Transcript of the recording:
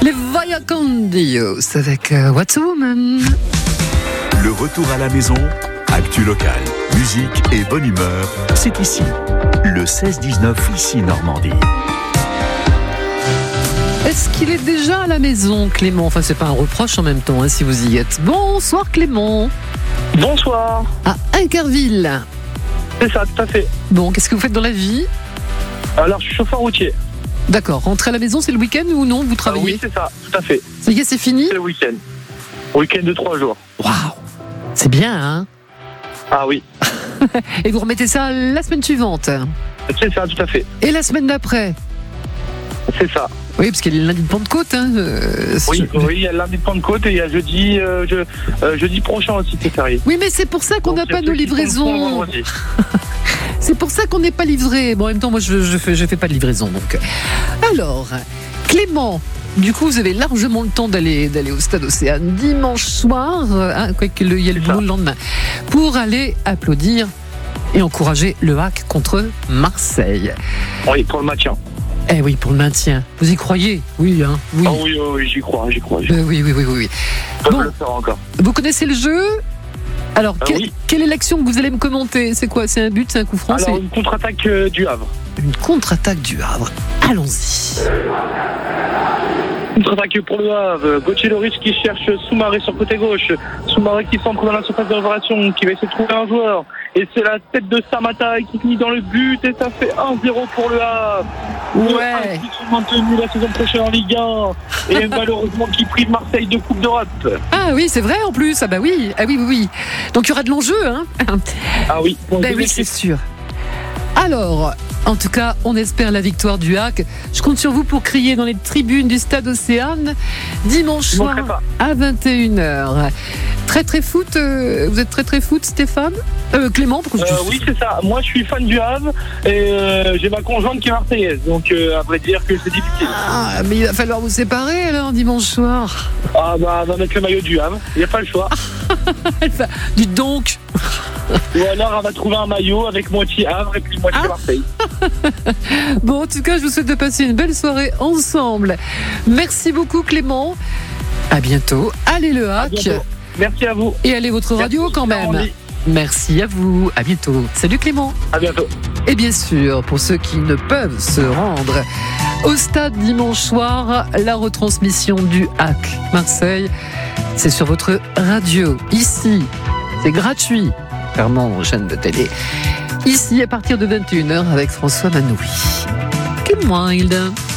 Les Viacondios avec What's a Woman. Le retour à la maison, actu locale, musique et bonne humeur, c'est ici. Le 16-19 ici Normandie. Est-ce qu'il est déjà à la maison, Clément? Enfin, c'est pas un reproche en même temps, si vous y êtes. Bonsoir, Clément. Bonsoir. À Incarville. C'est ça, tout à fait. Bon, qu'est-ce que vous faites dans la vie? Alors, je suis chauffeur routier. D'accord. Rentrer à la maison, c'est le week-end ou non? Vous travaillez? Oui, c'est ça, tout à fait. Ça y est, c'est fini? C'est le week-end. Week-end de 3 jours. Waouh. C'est bien, hein? Ah oui. Et vous remettez ça la semaine suivante? C'est ça, tout à fait. Et la semaine d'après? C'est ça. Oui, parce qu'il y a le lundi de Pentecôte. Oui, il y a lundi de Pentecôte et il y a jeudi prochain aussi, c'est férié. Oui, mais c'est pour ça qu'on n'a pas nos livraisons. C'est pour ça qu'on n'est pas livré. Bon, en même temps, moi, je fais pas de livraison. Donc, alors, Clément, du coup, vous avez largement le temps d'aller au Stade Océane dimanche soir, quoique il y a le boulot le lendemain, pour aller applaudir et encourager le HAC contre Marseille. Oui, pour le maintien. Eh oui, pour le maintien. Vous y croyez? Oui, hein? Oui. Ah oui, j'y crois. Oui. Bon, le faire encore. Vous connaissez le jeu? Alors, oui. Quelle est l'action que vous allez me commenter? C'est quoi? C'est un but? C'est un coup franc? Alors, une contre-attaque du Havre. Une contre-attaque du Havre. Allons-y. Contre-attaque pour le Havre. Gauthier Loris qui cherche Soumaré sur côté gauche. Soumaré qui centre dans la surface de réparation, qui va essayer de trouver un joueur. Et c'est la tête de Samata qui finit dans le but et ça fait 1-0 pour le Havre. Ouais. Qui sont maintenus la saison prochaine en Ligue 1 et malheureusement qui prive Marseille de Coupe d'Europe. Ah oui, c'est vrai en plus. Ah bah oui. Ah oui. Donc il y aura de l'enjeu, hein. Ah oui. Ben oui, c'est sûr. Alors, en tout cas, on espère la victoire du HAC. Je compte sur vous pour crier dans les tribunes du Stade Océane dimanche soir à 21h. Très foot, vous êtes très foot, Stéphane? Clément, pourquoi oui, c'est ça. Moi, je suis fan du Havre et j'ai ma conjointe qui est marseillaise. Donc, à vrai dire que c'est difficile. Ah, mais il va falloir vous séparer alors dimanche soir. Ah, bah, on va mettre le maillot du Havre. Il n'y a pas le choix. Dites donc. Ou alors, on va trouver un maillot avec moitié Havre et puis moitié Marseille. Bon, en tout cas, je vous souhaite de passer une belle soirée ensemble. Merci beaucoup, Clément. À bientôt. Allez, le HAC. Merci à vous. Et allez, votre radio quand même. Merci à vous. À bientôt. Salut, Clément. À bientôt. Et bien sûr, pour ceux qui ne peuvent se rendre au stade dimanche soir, la retransmission du HAC Marseille, c'est sur votre radio. Ici, c'est gratuit, clairement aux chaînes de télé. Ici, à partir de 21h avec François Manoury. Good Wild.